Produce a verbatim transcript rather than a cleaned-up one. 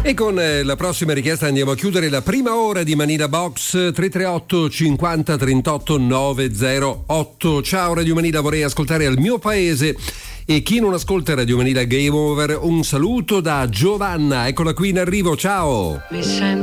E con eh, la prossima richiesta andiamo a chiudere la prima ora di Manila Box. Tre tre otto cinquanta trentotto novecentotto. Ciao Radio Manila, vorrei ascoltare Al mio paese. E chi non ascolta Radio Manila Game Over, un saluto da Giovanna, eccola qui in arrivo, ciao. Mi sento